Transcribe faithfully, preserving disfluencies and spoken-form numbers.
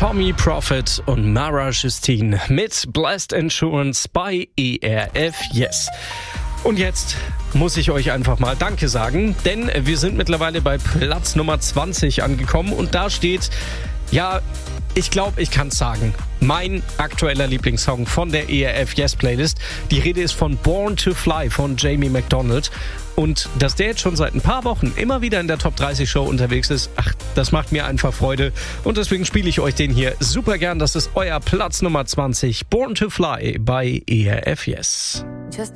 Tommy Prophet und Mara Justine mit Blessed Insurance bei E R F Yes. Und jetzt muss ich euch einfach mal Danke sagen, denn wir sind mittlerweile bei Platz Nummer zwanzig angekommen und da steht, ja, ich glaube, ich kann es sagen, mein aktueller Lieblingssong von der E R F Yes Playlist. Die Rede ist von Born to Fly von Jamie McDonald. Und dass der jetzt schon seit ein paar Wochen immer wieder in der Top dreißig Show unterwegs ist, ach, das macht mir einfach Freude. Und deswegen spiele ich euch den hier super gern. Das ist euer Platz Nummer zwanzig, Born to Fly bei E R F Yes.